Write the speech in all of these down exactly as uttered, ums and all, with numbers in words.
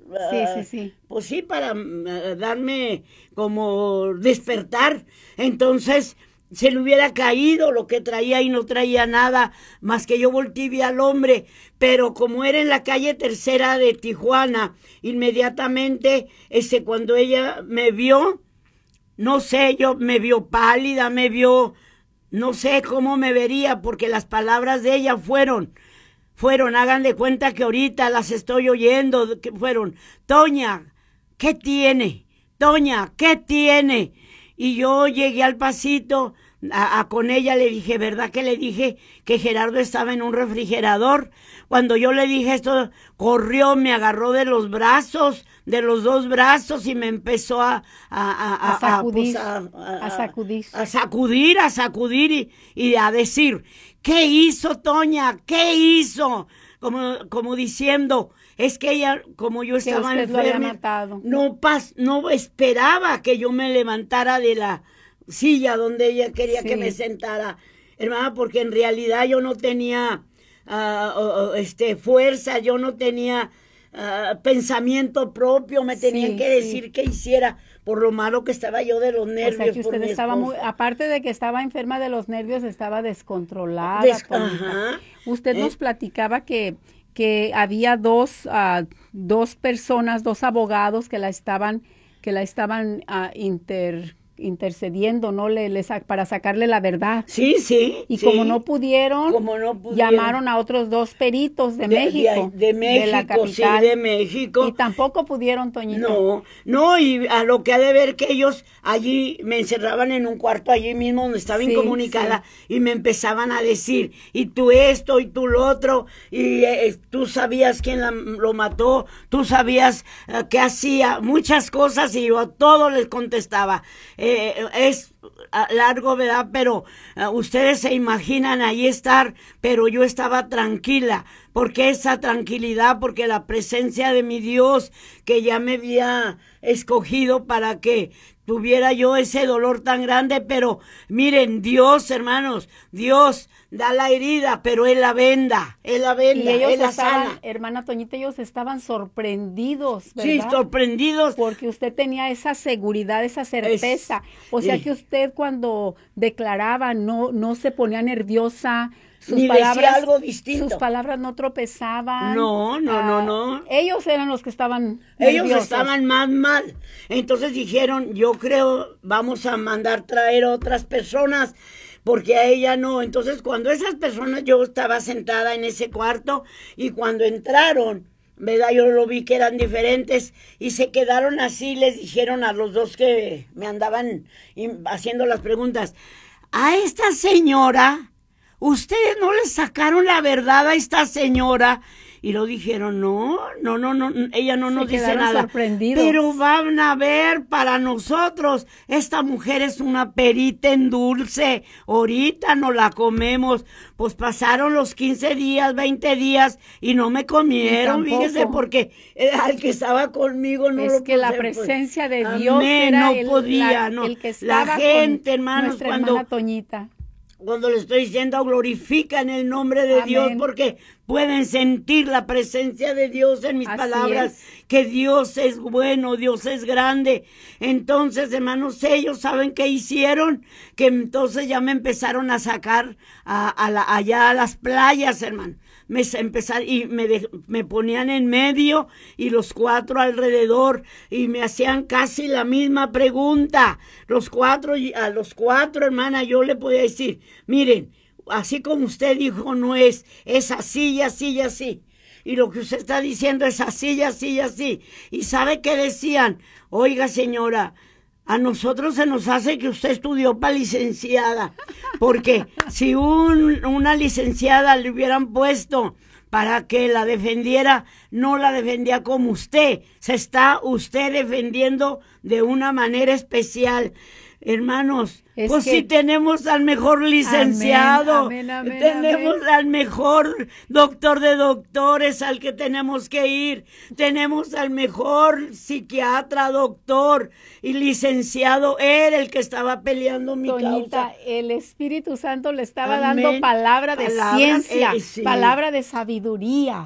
Sí, uh, sí, sí. pues sí, para uh, darme como despertar. Entonces se le hubiera caído lo que traía y no traía nada, más que yo volteé y vi al hombre, pero como era en la calle Tercera de Tijuana, inmediatamente, este, cuando ella me vio, no sé, yo me vio pálida, me vio, no sé cómo me vería, porque las palabras de ella fueron, fueron, hagan de cuenta que ahorita las estoy oyendo, que fueron, Toña, ¿qué tiene? Toña, ¿qué tiene? Y yo llegué al pasito, a, a con ella le dije, ¿verdad que le dije que Gerardo estaba en un refrigerador? Cuando yo le dije esto, corrió, me agarró de los brazos, de los dos brazos y me empezó a, a, a, A sacudir, a, a, pues a, a sacudir. a sacudir, a sacudir y, y a decir, ¿qué hizo Toña? ¿Qué hizo? Como, como diciendo, es que ella, como yo Que estaba usted lo había enferma, matado. no, pas, no esperaba que yo me levantara de la silla donde ella quería Sí. que me sentara, hermana, porque en realidad yo no tenía uh, uh, este, fuerza, yo no tenía uh, pensamiento propio, me tenían Sí, que sí. decir que hiciera por lo malo que estaba yo de los nervios. O sea que por usted mi estaba muy, esposo. aparte de que estaba enferma de los nervios, estaba descontrolada, Des- Toñita. ajá. Usted ¿Eh? nos platicaba que, que había dos, ah, dos personas, dos abogados que la estaban, que la estaban ah, inter, intercediendo, ¿no? Le, le sa- para sacarle la verdad. Sí, sí, Y sí. como no pudieron, Como no pudieron. llamaron a otros dos peritos de, De, México, de, de México, la capital, sí, de México. y tampoco pudieron, Toñita. No, no, y a lo que ha de ver que ellos allí me encerraban en un cuarto allí mismo donde estaba Sí, incomunicada y me empezaban a decir, y tú esto, y tú lo otro, y eh, tú sabías quién la- lo mató, tú sabías eh, qué hacía, muchas cosas, y yo a todo les contestaba. Eh, es ah, largo, ¿verdad? Pero uh, ustedes se imaginan ahí estar, pero yo estaba tranquila. Porque esa tranquilidad, porque la presencia de mi Dios, que ya me había escogido para que tuviera yo ese dolor tan grande, pero miren, Dios, hermanos, Dios da la herida, pero Él la venda, Él la venda, Y ellos Él la estaban, sana. hermana Toñita, ellos estaban sorprendidos, ¿verdad? Sí, sorprendidos. Porque usted tenía esa seguridad, esa certeza. Es- o sea sí. que usted cuando declaraba no, no se ponía nerviosa, sus Ni decía palabras, algo distinto. sus palabras no tropezaban. No, no, no, no. Ellos eran los que estaban Ellos nerviosos. estaban más mal. Entonces dijeron, yo creo, vamos a mandar traer otras personas, porque a ella no. Entonces cuando esas personas, yo estaba sentada en ese cuarto, y cuando entraron, ¿verdad? Yo lo vi que eran diferentes, y se quedaron así, les dijeron a los dos que me andaban haciendo las preguntas, a esta señora, ustedes no le sacaron la verdad a esta señora. Y lo dijeron, no, no, no, no, ella no Se nos dice quedaron nada. sorprendidos. Pero van a ver, para nosotros, esta mujer es una perita en dulce. Ahorita no la comemos. Pues pasaron los quince días, veinte días y no me comieron, Y tampoco. fíjese, porque al que estaba conmigo no Es lo que la puse, pues. presencia de Amén, Dios era no el, podía, la- no. el que La estaba gente, con hermanos, nuestra cuando hermana Toñita. Cuando le estoy diciendo, glorifican el nombre de Amén. Dios, porque pueden sentir la presencia de Dios en mis Así palabras, es. que Dios es bueno, Dios es grande. Entonces, hermanos, ellos saben qué hicieron, que entonces ya me empezaron a sacar a, a la, allá a las playas, hermano. Me empezar, y me, de, me ponían en medio y los cuatro alrededor, y me hacían casi la misma pregunta. Los cuatro, a los cuatro, hermana, yo le podía decir, miren, así como usted dijo, no es, es así y así y así. Y lo que usted está diciendo es así y así y así. ¿Y sabe qué decían? Oiga, señora, a nosotros se nos hace que usted estudió para licenciada, porque si un, una licenciada le hubieran puesto para que la defendiera, no la defendía como usted. Se está usted defendiendo de una manera especial. Hermanos, Es pues que- sí tenemos al mejor licenciado, Amén, amén, amén, tenemos amén. al mejor doctor de doctores al que tenemos que ir, tenemos al mejor psiquiatra, doctor y licenciado, era el que estaba peleando mi Toñita, causa. el Espíritu Santo le estaba Amén. dando palabra de Palabras, ciencia, eh, sí. palabra de sabiduría.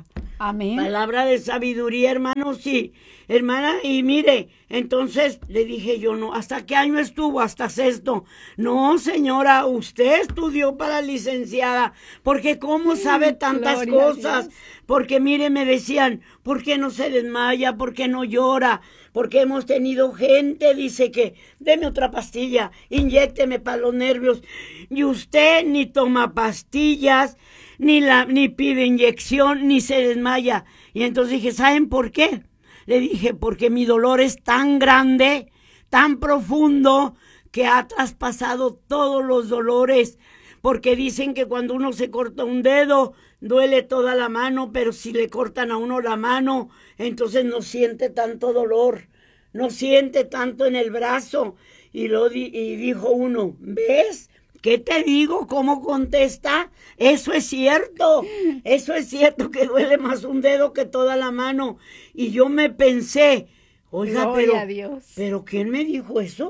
Amén. Palabra de sabiduría, hermano, sí. Hermana, y mire, entonces le dije yo, no, ¿hasta qué año estuvo? Hasta sexto. No, señora, usted estudió para licenciada, porque ¿cómo sabe tantas Gloria a cosas? Dios. Porque mire, me decían, ¿por qué no se desmaya? ¿Por qué no llora? Porque hemos tenido gente, dice que, deme otra pastilla, inyécteme para los nervios. Y usted ni toma pastillas, ni, la, ni pide inyección, ni se desmaya. Y entonces dije, ¿saben por qué? Le dije, porque mi dolor es tan grande, tan profundo, que ha traspasado todos los dolores. Porque dicen que cuando uno se corta un dedo, duele toda la mano, pero si le cortan a uno la mano, entonces no siente tanto dolor, no siente tanto en el brazo. Y, lo di y dijo uno, ¿ves? ¿Qué te digo? ¿Cómo contesta? Eso es cierto, eso es cierto que duele más un dedo que toda la mano. Y yo me pensé, oiga, pero, a Dios. pero ¿quién me dijo eso?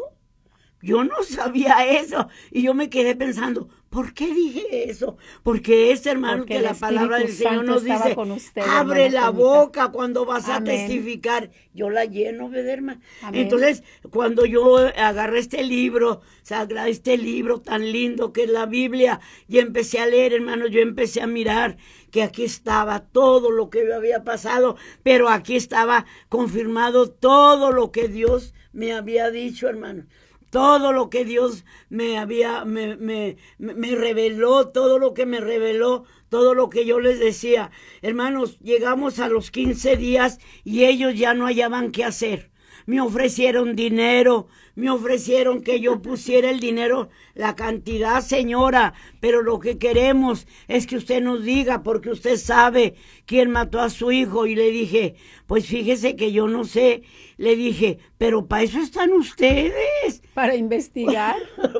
Yo no sabía eso. Y yo me quedé pensando, ¿por qué dije eso? Porque es, hermano, Porque que el la palabra del Espíritu Señor Santo nos estaba dice, con usted, abre hermana la Toñita. boca cuando vas a Amén. testificar. Yo la lleno, ¿verdad, hermano? Amén. Entonces, cuando yo agarré este libro, sagrado, este libro tan lindo que es la Biblia, y empecé a leer, hermano, yo empecé a mirar que aquí estaba todo lo que me había pasado, pero aquí estaba confirmado todo lo que Dios me había dicho, hermano. Todo lo que Dios me había, me, me, me reveló, todo lo que me reveló, todo lo que yo les decía. Hermanos, llegamos a los quince días y ellos ya no hallaban qué hacer. Me ofrecieron dinero, me ofrecieron que yo pusiera el dinero, la cantidad, señora, pero lo que queremos es que usted nos diga, porque usted sabe quién mató a su hijo. Y le dije, pues fíjese que yo no sé. Le dije, pero para eso están ustedes. Para investigar.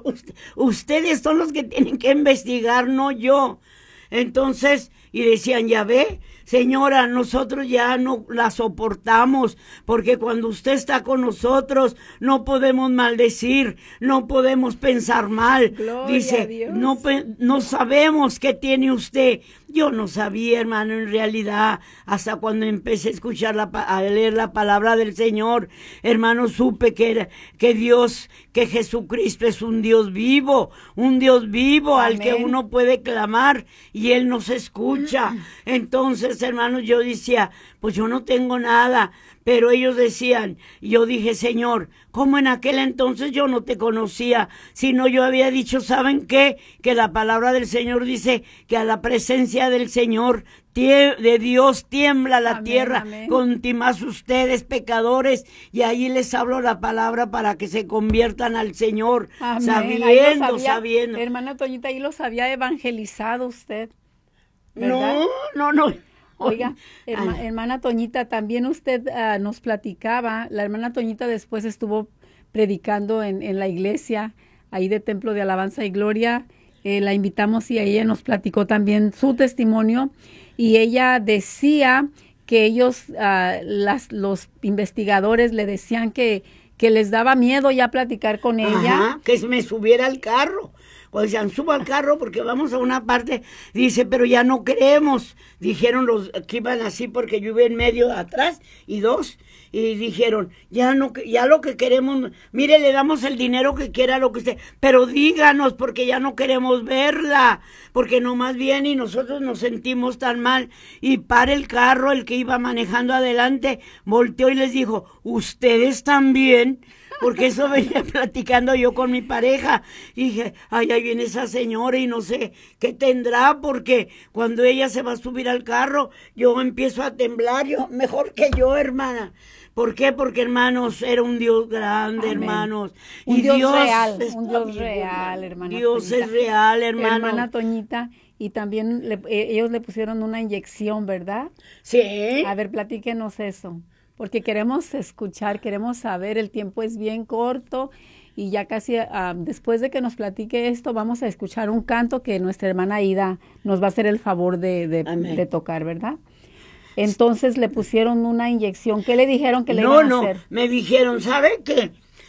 Ustedes son los que tienen que investigar, no yo. Entonces, y decían, ya ve, señora, nosotros ya no la soportamos, porque cuando usted está con nosotros, no podemos maldecir, no podemos pensar mal. Gloria Dice, a Dios. no, no sabemos qué tiene usted. Yo no sabía, hermano, en realidad, hasta cuando empecé a escuchar, la, a leer la palabra del Señor, hermano, supe que, era, que Dios, que Jesucristo es un Dios vivo, un Dios vivo. Amén. Al que uno puede clamar y Él nos escucha. Entonces, hermano, yo decía, pues yo no tengo nada. Pero ellos decían, yo dije, Señor, ¿cómo en aquel entonces yo no te conocía? Sino yo había dicho, ¿saben qué? Que la palabra del Señor dice que a la presencia del Señor, de Dios, tiembla la amén, tierra, amén. Contimás ustedes, pecadores, y ahí les hablo la palabra para que se conviertan al Señor, amén. Sabiendo, sabía, sabiendo. Hermana Toñita, ahí los había evangelizado usted, ¿verdad? No, no, no. Oiga, herma, hermana Toñita, también usted uh, nos platicaba, la hermana Toñita después estuvo predicando en, en la iglesia, ahí de Templo de Alabanza y Gloria, eh, la invitamos y ella nos platicó también su testimonio, y ella decía que ellos, uh, las, los investigadores le decían que, que les daba miedo ya platicar con ella. Ajá, que me subiera al carro. O decían, suba al carro porque vamos a una parte. Dice, pero ya no queremos. Dijeron los que iban así porque yo iba en medio atrás y dos. Y dijeron, ya no, ya lo que queremos, mire, le damos el dinero que quiera, lo que usted, pero díganos porque ya no queremos verla. Porque nomás viene y nosotros nos sentimos tan mal. Y para el carro, el que iba manejando adelante, volteó y les dijo, ¿ustedes también? Porque eso venía platicando yo con mi pareja. Y dije, ay, ahí viene esa señora y no sé qué tendrá, porque cuando ella se va a subir al carro, yo empiezo a temblar, yo mejor que yo, hermana. ¿Por qué? Porque, hermanos, era un Dios grande, amén. Hermanos. Un y Dios, Dios real, un Dios bien, real, hermana Dios Toñita. es real, hermano. Hermana Toñita, y también le, ellos le pusieron una inyección, ¿verdad? Sí. A ver, platíquenos eso. Porque queremos escuchar, queremos saber, el tiempo es bien corto y ya casi uh, después de que nos platique esto vamos a escuchar un canto que nuestra hermana Ida nos va a hacer el favor de, de, de tocar, ¿verdad? Entonces le pusieron una inyección. ¿Qué le dijeron que le no, iban a no, hacer? No, me dijeron, ¿sabe qué?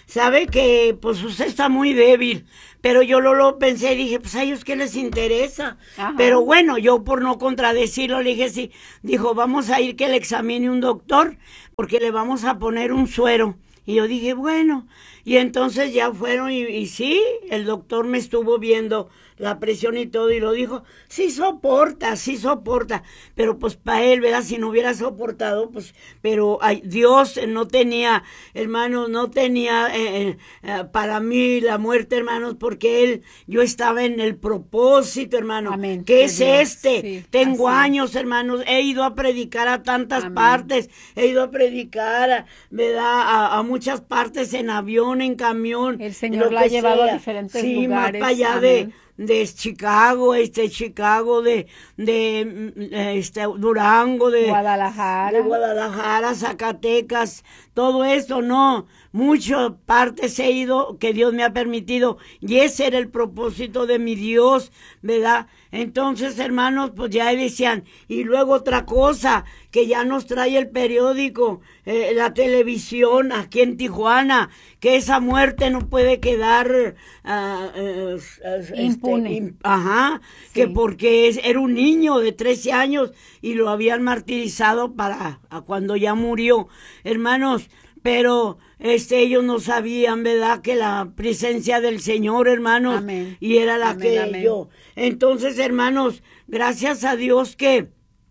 sabe que pues usted está muy débil, pero yo lo, lo pensé y dije, pues a ellos qué les interesa. Ajá. Pero bueno, yo por no contradecirlo le dije, sí, dijo, vamos a ir que le examine un doctor porque le vamos a poner un suero. Y yo dije, bueno, y entonces ya fueron y, y sí, el doctor me estuvo viendo la presión y todo y lo dijo, sí soporta, sí soporta, pero pues para él, ¿verdad? Si no hubiera soportado, pues, pero ay, Dios no tenía, hermanos, no tenía eh, eh, para mí la muerte, hermanos, porque él, yo estaba en el propósito, hermano. Amén. ¿Qué es Dios. Este? Sí, tengo así. Años, hermanos, he ido a predicar a tantas Amén. Partes, he ido a predicar, a, ¿verdad? A, a muchas partes en avión, en camión. El Señor la ha llevado sea. A diferentes sí, lugares. Más para allá de de Chicago, este Chicago, de, de este Durango, de Guadalajara, de Guadalajara, Zacatecas, todo eso, no, muchas partes he ido que Dios me ha permitido y ese era el propósito de mi Dios, ¿verdad? Entonces, hermanos, pues ya decían, y luego otra cosa que ya nos trae el periódico, eh, la televisión aquí en Tijuana, que esa muerte no puede quedar uh, uh, uh, impune. Este, in, ajá, sí. Que porque es, era un niño de trece años y lo habían martirizado para a cuando ya murió, hermanos. Pero este ellos no sabían, ¿verdad? Que la presencia del Señor, hermanos, amén. Y era la amén, que amén. Yo. Entonces, hermanos, gracias a Dios que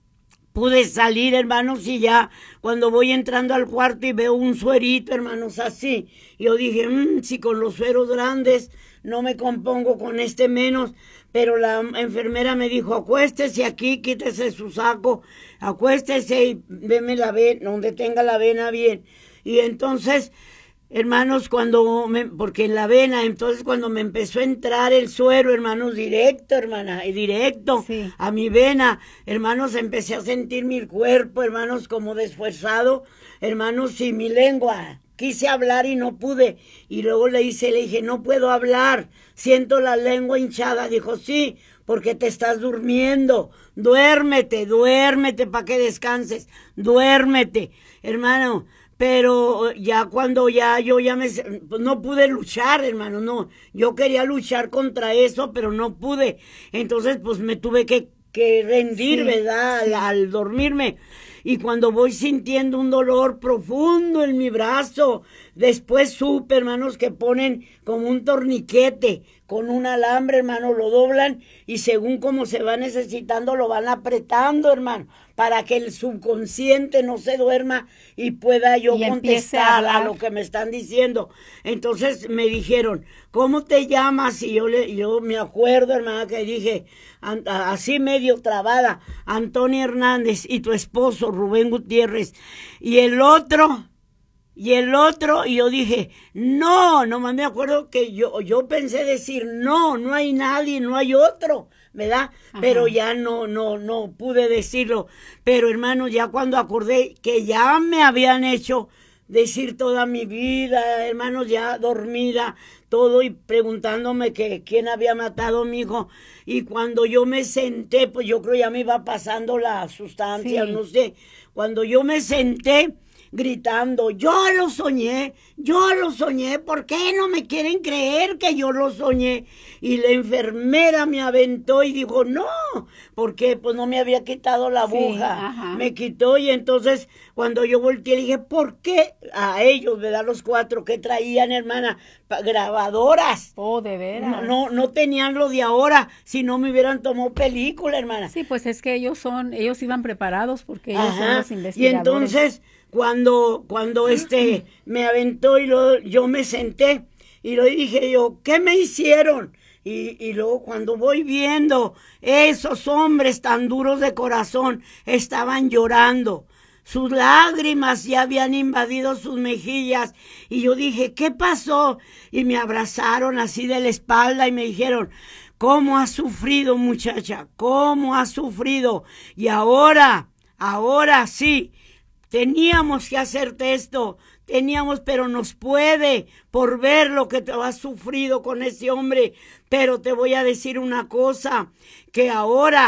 pude salir, hermanos, y ya cuando voy entrando al cuarto y veo un suerito, hermanos, así, yo dije, mmm, si con los sueros grandes no me compongo con este menos, pero la enfermera me dijo, acuéstese aquí, quítese su saco, acuéstese y veme la vena, donde tenga la vena bien. Y entonces, hermanos, cuando me, porque en la vena, entonces cuando me empezó a entrar el suero, hermanos, directo, hermana, y directo sí. A mi vena, hermanos, empecé a sentir mi cuerpo, hermanos, como desfuerzado, hermanos, y mi lengua. Quise hablar y no pude. Y luego le hice, le dije, no puedo hablar. Siento la lengua hinchada. Dijo, sí, porque te estás durmiendo. Duérmete, duérmete para que descanses. Duérmete, hermano. Pero ya cuando ya yo ya me pues no pude luchar, hermano, no. Yo quería luchar contra eso, pero no pude. Entonces, pues me tuve que, que rendir, sí, ¿verdad? Sí. Al, al dormirme. Y cuando voy sintiendo un dolor profundo en mi brazo, después supe, hermanos, que ponen como un torniquete con un alambre, hermano, lo doblan y según como se va necesitando lo van apretando, hermano, para que el subconsciente no se duerma y pueda yo y contestar a, a lo que me están diciendo. Entonces me dijeron, ¿cómo te llamas? Y yo, le, yo me acuerdo, hermana, que dije, así medio trabada, Antonio Hernández y tu esposo, Rubén Gutiérrez. Y el otro... Y el otro, y yo dije, no, nomás me acuerdo que yo, yo pensé decir, no, no hay nadie, no hay otro, ¿verdad? Ajá. Pero ya no, no, no pude decirlo. Pero hermano, ya cuando acordé que ya me habían hecho decir toda mi vida, hermanos, ya dormida, todo, y preguntándome que quién había matado a mi hijo. Y cuando yo me senté, pues yo creo ya me iba pasando la sustancia, sí. No sé. Cuando yo me senté, gritando, yo lo soñé, yo lo soñé, ¿por qué no me quieren creer que yo lo soñé? Y la enfermera me aventó y dijo, no, porque pues no me había quitado la aguja, sí, me quitó y entonces cuando yo volteé le dije, ¿por qué? A ellos, ¿verdad? Los cuatro que traían, hermana, grabadoras. Oh, de veras. No, no, no tenían lo de ahora, si no me hubieran tomado película, hermana. Sí, pues es que ellos son, ellos iban preparados porque ellos Ajá. son los investigadores. Y entonces, cuando, cuando este me aventó y lo, yo me senté y lo dije yo, ¿qué me hicieron? Y, y luego cuando voy viendo esos hombres tan duros de corazón estaban llorando. Sus lágrimas ya habían invadido sus mejillas y yo dije, ¿qué pasó? Y me abrazaron así de la espalda y me dijeron, ¿cómo has sufrido, muchacha? ¿Cómo has sufrido? Y ahora, ahora sí, teníamos que hacerte esto, teníamos, pero nos puede por ver lo que te has sufrido con ese hombre. Pero te voy a decir una cosa, que ahora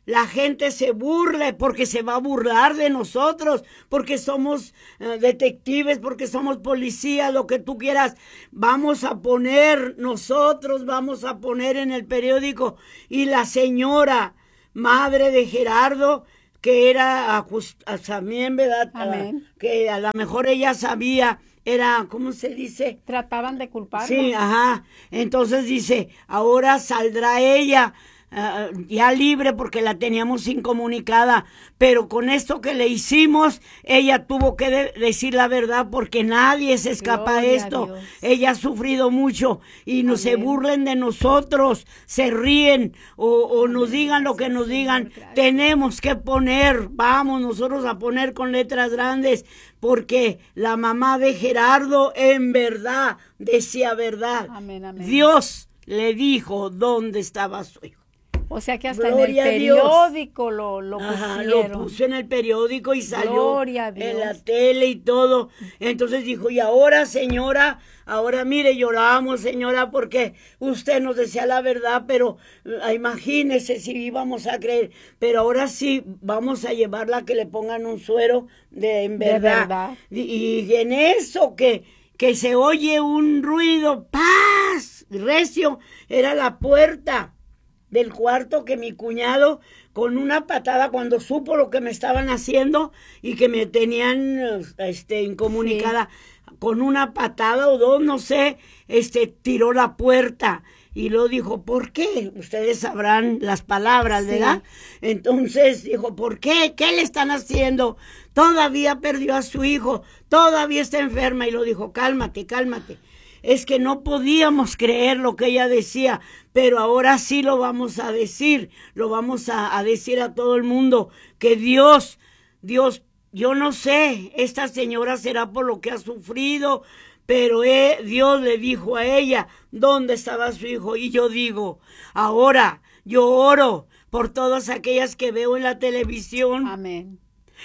la gente se burle, porque se va a burlar de nosotros, porque somos uh, detectives, porque somos policías, lo que tú quieras. Vamos a poner, nosotros vamos a poner en el periódico. Y la señora, madre de Gerardo, que era también, ¿verdad? Amén. Uh, que a lo mejor ella sabía, era, ¿cómo se dice? Trataban de culparla. Sí, ajá. Entonces dice, ahora saldrá ella uh, ya libre porque la teníamos incomunicada, pero con esto que le hicimos, ella tuvo que de decir la verdad porque nadie se escapa de esto. Ella ha sufrido mucho y no se burlen de nosotros, se ríen o, o nos digan lo que nos digan. Tenemos que poner, vamos nosotros a poner con letras grandes, porque la mamá de Gerardo en verdad decía verdad. Amén, amén. Dios le dijo dónde estaba su hijo. O sea que hasta Gloria en el periódico lo, lo Ajá, pusieron. lo puso en el periódico y salió Gloria a Dios. En la tele y todo. Entonces dijo, y ahora, señora, ahora mire, lloramos, señora, porque usted nos decía la verdad, pero uh, imagínese si íbamos a creer. Pero ahora sí, vamos a llevarla a que le pongan un suero de en verdad. De verdad. Y, y en eso que, que se oye un ruido, paz, recio, era la puerta del cuarto, que mi cuñado con una patada, cuando supo lo que me estaban haciendo y que me tenían este, incomunicada, sí, con una patada o dos, no sé, este, tiró la puerta y luego dijo, ¿por qué? Ustedes sabrán las palabras, sí, ¿verdad? Entonces dijo, ¿por qué? ¿Qué le están haciendo? Todavía perdió a su hijo, todavía está enferma. Y lo dijo, cálmate, cálmate. Es que no podíamos creer lo que ella decía, pero ahora sí lo vamos a decir, lo vamos a, a decir a todo el mundo, que Dios, Dios, yo no sé, esta señora será por lo que ha sufrido, pero eh, Dios le dijo a ella dónde estaba su hijo. Y yo digo, ahora yo oro por todas aquellas que veo en la televisión. Amén.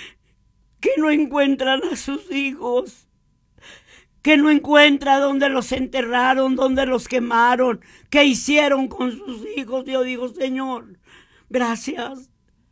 Que no encuentran a sus hijos, que no encuentra dónde los enterraron, dónde los quemaron, qué hicieron con sus hijos. Yo digo, Señor, gracias,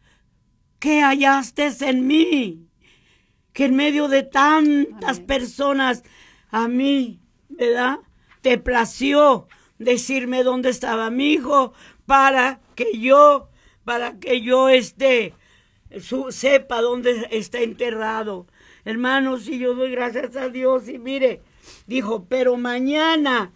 que hallaste en mí, que en medio de tantas Amén. Personas, a mí, ¿verdad? Te plació decirme dónde estaba mi hijo, para que yo, para que yo esté, su, sepa dónde está enterrado. Hermanos, y yo doy gracias a Dios. Y mire, dijo, pero mañana,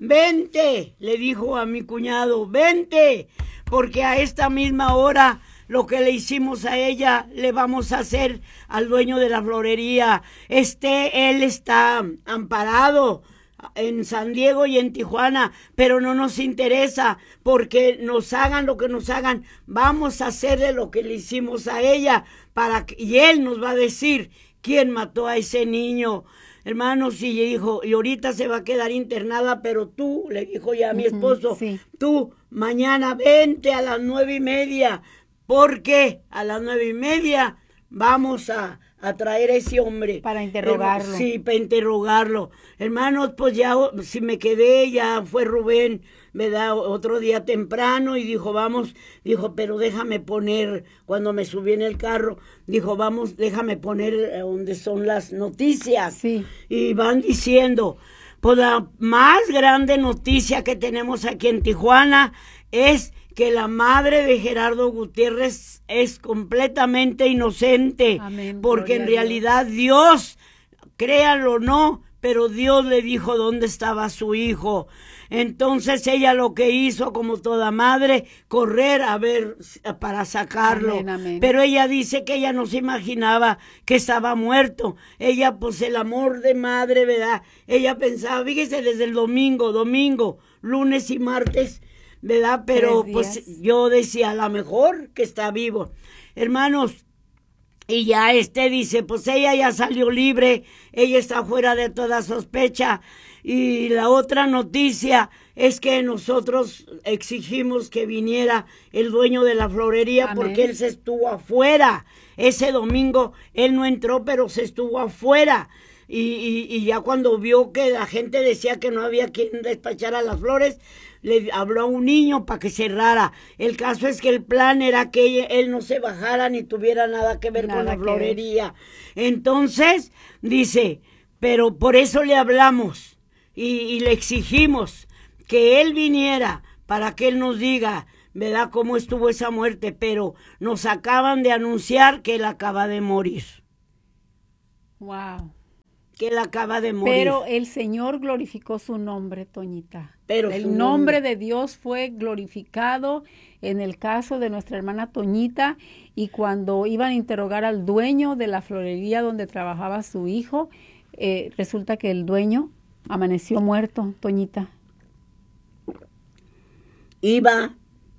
vente, le dijo a mi cuñado, vente, porque a esta misma hora lo que le hicimos a ella le vamos a hacer al dueño de la florería. Este, él está amparado en San Diego y en Tijuana, pero no nos interesa, porque nos hagan lo que nos hagan, vamos a hacerle lo que le hicimos a ella, para que, y él nos va a decir quién mató a ese niño. Hermanos, y dijo, y ahorita se va a quedar internada, pero tú, le dijo ya a mi esposo, sí, tú mañana vente a las nueve y media, porque a las nueve y media vamos a, a traer a ese hombre. Para interrogarlo. Hermanos, sí, para interrogarlo. Hermanos, pues ya, si me quedé, ya fue Rubén, ¿verdad? Otro día temprano, y dijo, vamos, dijo, pero déjame poner, cuando me subí en el carro, dijo, vamos, déjame poner donde son las noticias. Sí. Y van diciendo, pues la más grande noticia que tenemos aquí en Tijuana es que la madre de Gerardo Gutiérrez es completamente inocente. Amén, porque en Dios. realidad Dios, créanlo o no, pero Dios le dijo dónde estaba su hijo. Entonces ella lo que hizo, como toda madre, correr a ver para sacarlo. Amén, amén. Pero ella dice que ella no se imaginaba que estaba muerto. Ella, pues el amor de madre, ¿verdad? Ella pensaba, fíjese, desde el domingo, domingo, lunes y martes, ¿verdad? Pero pues yo decía, a lo mejor que está vivo. Hermanos, y ya este dice, pues ella ya salió libre, ella está fuera de toda sospecha. Y la otra noticia es que nosotros exigimos que viniera el dueño de la florería. Amén. Porque él se estuvo afuera. Ese domingo él no entró, pero se estuvo afuera. Y, y, y ya cuando vio que la gente decía que no había quien despachara las flores, le habló a un niño para que cerrara. El caso es que el plan era que él no se bajara ni tuviera nada que ver nada con la florería. Ver. Entonces, dice, pero por eso le hablamos y, y le exigimos que él viniera para que él nos diga, ¿verdad?, cómo estuvo esa muerte. Pero nos acaban de anunciar que él acaba de morir. Wow. Que él acaba de morir. Pero el Señor glorificó su nombre, Toñita. Pero el nombre. nombre de Dios fue glorificado en el caso de nuestra hermana Toñita, y cuando iban a interrogar al dueño de la florería donde trabajaba su hijo, eh, resulta que el dueño amaneció muerto, Toñita. Iba,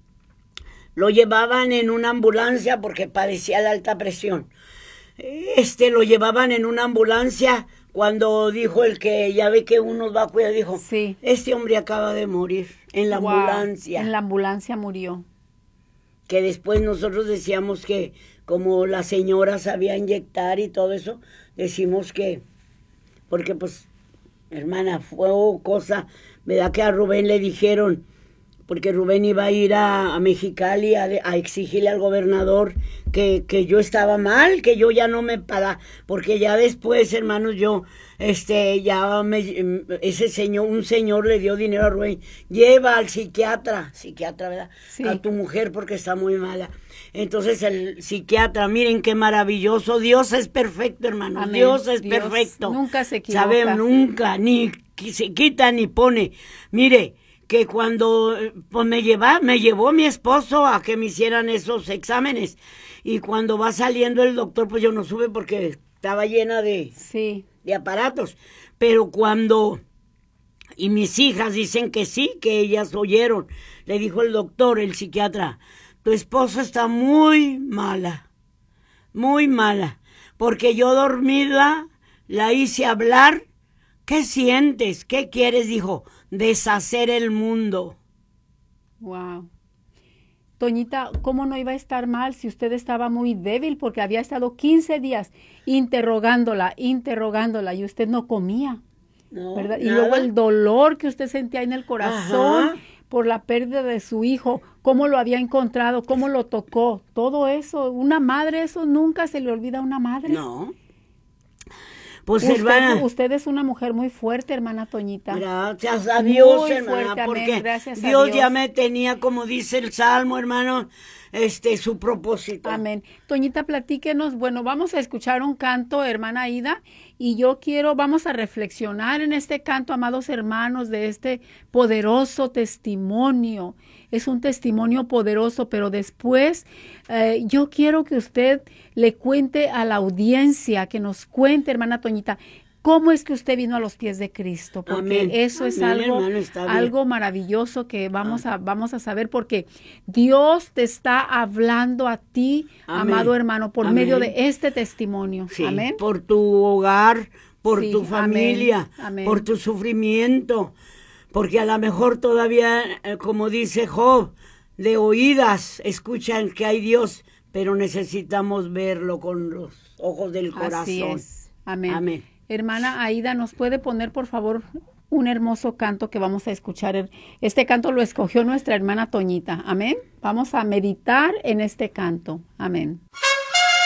lo llevaban en una ambulancia porque padecía de alta presión. Este, lo llevaban en una ambulancia. Cuando dijo el que ya ve que uno va a cuidar, dijo, sí, este hombre acaba de morir en la wow, ambulancia. En la ambulancia murió. Que después nosotros decíamos que como la señora sabía inyectar y todo eso, decimos que, porque pues, hermana, fue cosa, ¿verdad? Que a Rubén le dijeron, porque Rubén iba a ir a, a Mexicali a, a exigirle al gobernador que, que yo estaba mal, que yo ya no me para, porque ya después, hermanos, yo, este, ya me, ese señor, un señor le dio dinero a Rubén, lleva al psiquiatra, psiquiatra, ¿verdad? Sí. A tu mujer porque está muy mala. Entonces el psiquiatra, miren qué maravilloso, Dios es perfecto, hermanos, Amén. Dios es Dios perfecto. Nunca se equivoca. Saben, nunca, ni se quita ni pone. Mire, que cuando pues me lleva, me llevó mi esposo a que me hicieran esos exámenes, y cuando va saliendo el doctor, pues yo no sube porque estaba llena de, sí. de aparatos, pero cuando, y mis hijas dicen que sí, que ellas oyeron, le dijo el doctor, el psiquiatra, tu esposa está muy mala, muy mala, porque yo dormida la hice hablar. ¿Qué sientes? ¿Qué quieres? Dijo, deshacer el mundo. Wow. Toñita, ¿cómo no iba a estar mal si usted estaba muy débil? Porque había estado quince días interrogándola, interrogándola, y usted no comía, no, ¿verdad? Nada. Y luego el dolor que usted sentía en el corazón. Ajá. Por la pérdida de su hijo, cómo lo había encontrado, cómo lo tocó, todo eso. Una madre, eso nunca se le olvida a una madre. No. Pues, usted, hermana, usted es una mujer muy fuerte, hermana Toñita. Gracias a Dios, muy hermana, fuerte, porque amén, gracias a Dios Dios. ya me tenía, como dice el Salmo, hermano, este, su propósito. Amén. Toñita, platíquenos. Bueno, vamos a escuchar un canto, hermana Aida, y yo quiero, vamos a reflexionar en este canto, amados hermanos, de este poderoso testimonio. Es un testimonio poderoso, pero después eh, yo quiero que usted le cuente a la audiencia, que nos cuente, hermana Toñita, cómo es que usted vino a los pies de Cristo, porque Amén. eso es Amén, algo, hermano, algo maravilloso que vamos a, vamos a saber, porque Dios te está hablando a ti, Amén. Amado hermano, por Amén. Medio de este testimonio. Sí, Amén. Por tu hogar, por sí, tu familia, Amén. Amén. por tu sufrimiento. Porque a lo mejor todavía, eh, como dice Job, de oídas escuchan que hay Dios, pero necesitamos verlo con los ojos del corazón. Así es. Amén. Amén. Hermana Aida, ¿nos puede poner, por favor, un hermoso canto que vamos a escuchar? Este canto lo escogió nuestra hermana Toñita. Amén. Vamos a meditar en este canto. Amén.